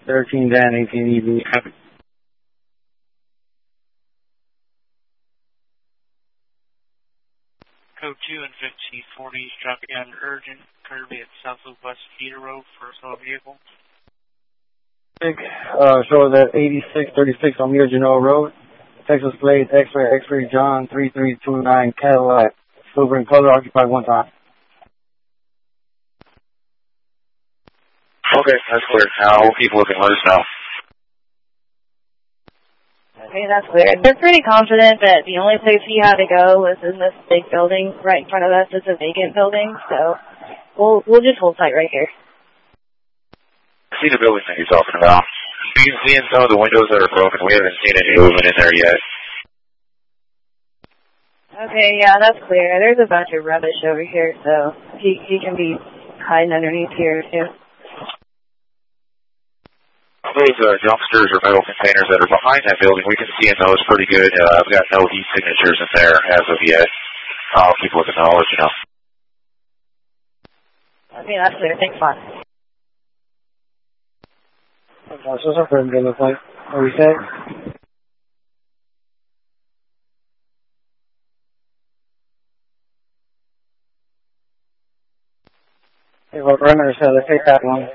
13 Dan 18 EV. Code 2 and 1540, traffic on urgent, Kirby at Southwest Feeder Road for a slow vehicle. Show that 8636 on Muir Genoa Road. Texas plate X-ray John 3329 Cadillac. Silver in color, occupied one time. Okay, that's clear. Now we'll keep looking. Let us know. Okay, that's clear. They're pretty confident that the only place he had to go was in this big building right in front of us. It's a vacant building, so we'll just hold tight right here. I see the building that you're talking about. You can see in some of the windows that are broken. We haven't seen any movement in there yet. Okay, yeah, that's clear. There's a bunch of rubbish over here, so he can be hiding underneath here, too. Those dumpsters or metal containers that are behind that building, we can see in those pretty good. I've got no heat signatures in there as of yet. I'll keep looking. I'll let you know. Okay, that's clear. Thanks a lot. What's up, friend? What are we saying? Hey, what runner said I take that one.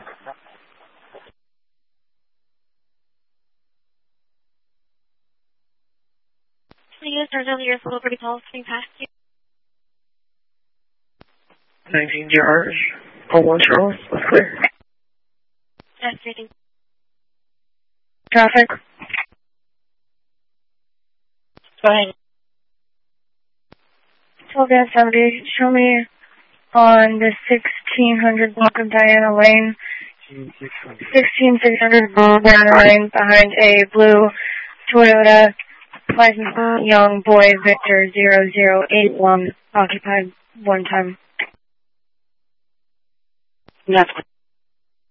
Yes, there's only your celebrity calls coming past you. 19 yards. 01 Charles. That's clear. Yes, reading. Traffic. Go ahead. 12-70, show me on the 1600 block of Diana Lane. 16600 Diana Lane behind a blue Toyota. License Young Boy Victor 0081, occupied one time. That's